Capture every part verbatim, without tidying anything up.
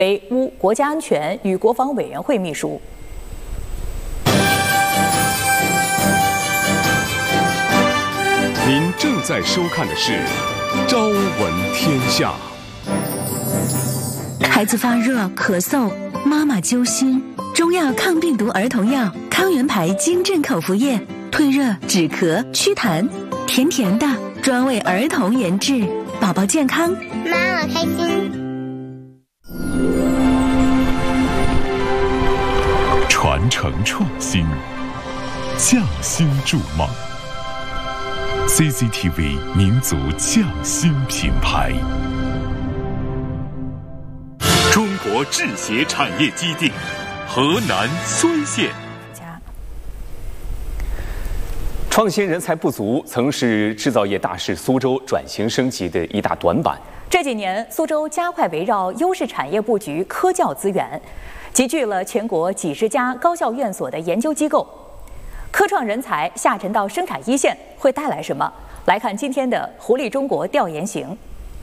为乌国家安全与国防委员会秘书。 您正在收看的是《朝闻天下》。 孩子发热、咳嗽，妈妈揪心，中药抗病毒儿童药康元牌金镇口服液，退热、止咳、祛痰，甜甜的，专为儿童研制，宝宝健康， 妈妈开心。 传承创新，匠心筑梦。C C T V 民族匠心品牌。中国制鞋产业基地，河南睢县。创新人才不足曾是制造业大市苏州转型升级的一大短板。 这几年，苏州加快围绕优势产业布局科教资源，集聚了全国几十家高校院所的研究机构。科创人才下沉到生产一线会带来什么？来看今天的活力中国调研行。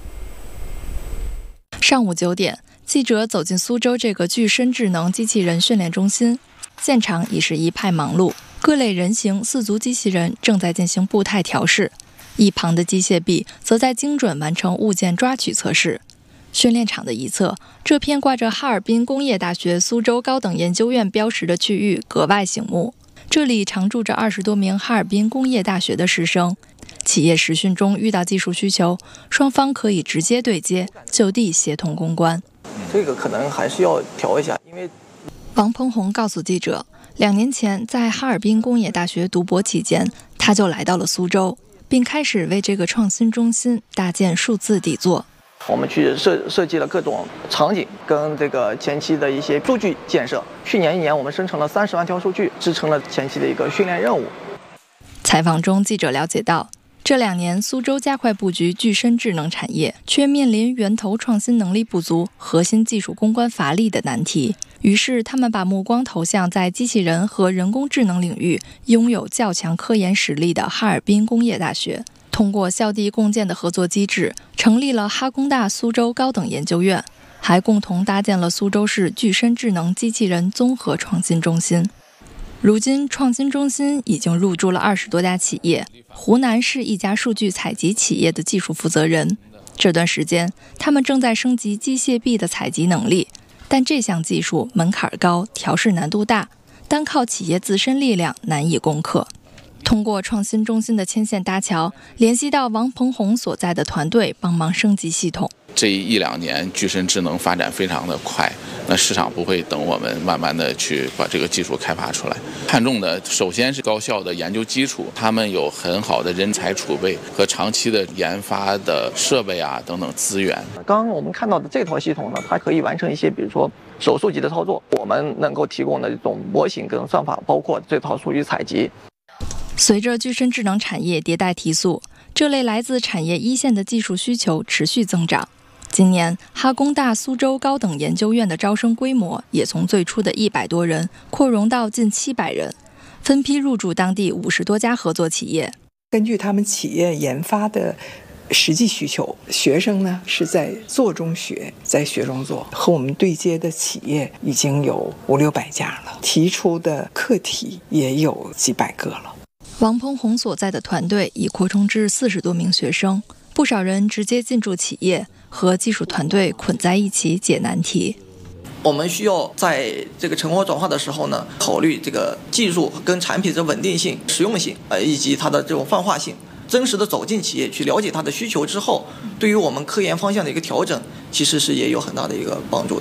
上午九点，记者走进苏州这个具身智能机器人训练中心，现场已是一派忙碌，各类人形四足机器人正在进行步态调试，一旁的机械臂则在精准完成物件抓取测试。训练场的一侧，这片挂着哈尔滨工业大学苏州高等研究院标识的区域格外醒目。这里常住着二十多名哈尔滨工业大学的师生。企业实训中遇到技术需求，双方可以直接对接，就地协同攻关。 这个可能还是要调一下，因为王鹏红告诉记者，两年前在哈尔滨工业大学读博期间，他就来到了苏州，并开始为这个创新中心搭建数字底座。 我们去设设计了各种场景跟这个前期的一些数据建设。去年一年，我们生成了三十万条数据，支撑了前期的一个训练任务。 采访中，记者了解到，这两年苏州加快布局具身智能产业，却面临源头创新能力不足、核心技术攻关乏力的难题。于是，他们把目光投向在机器人和人工智能领域拥有较强科研实力的哈尔滨工业大学。通过校地共建的合作机制，成立了哈工大苏州高等研究院，还共同搭建了苏州市具身智能机器人综合创新中心。如今，创新中心已经入驻了二十多家企业，湖南是一家数据采集企业的技术负责人。这段时间，他们正在升级机械臂的采集能力，但这项技术门槛高，调试难度大，单靠企业自身力量难以攻克。通过创新中心的牵线搭桥，联系到王鹏红所在的团队，帮忙升级系统。 这一两年，具身智能发展非常的快，那市场不会等我们慢慢的去把这个技术开发出来。看重的首先是高校的研究基础，他们有很好的人才储备和长期的研发的设备啊等等资源。 刚刚我们看到的这套系统呢，它可以完成一些，比如说手术级的操作，我们能够提供的这种模型跟算法，包括这套数据采集。 随着具身智能产业迭代提速，这类来自产业一线的技术需求持续增长。今年，哈工大苏州高等研究院的招生规模也从最初的一百多人扩容到近七百人，分批入驻当地五十多家合作企业。 根据他们企业研发的实际需求，学生呢是在做中学，在学中做，和我们对接的企业已经有五六百家了，提出的课题也有几百个了。 王鹏红所在的团队已扩充至四十多名学生，不少人直接进驻企业，和技术团队捆在一起解难题。 我们需要在这个成果转化的时候呢，考虑这个技术跟产品的稳定性、实用性，呃，以及它的这种泛化性。真实的走进企业去了解它的需求之后，对于我们科研方向的一个调整，其实是也有很大的一个帮助的。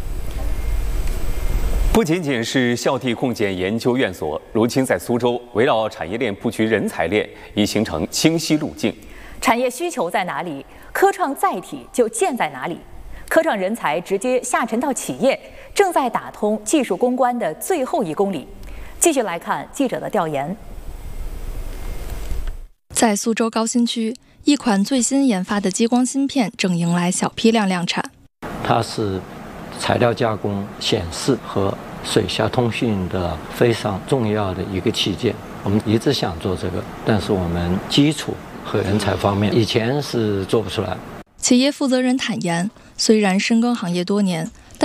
不仅仅是校地共建研究院所，如今在苏州，围绕产业链布局人才链已形成清晰路径。 产业需求在哪里，科创载体就建在哪里。科创人才直接下沉到企业，正在打通技术攻关的最后一公里。继续来看记者的调研。在苏州高新区，一款最新研发的激光芯片正迎来小批量量产。 它是材料加工、显示和水下通讯的非常重要的一个器件。我们一直想做这个，但是我们基础和人才方面以前是做不出来。 企业负责人坦言，虽然深耕行业多年，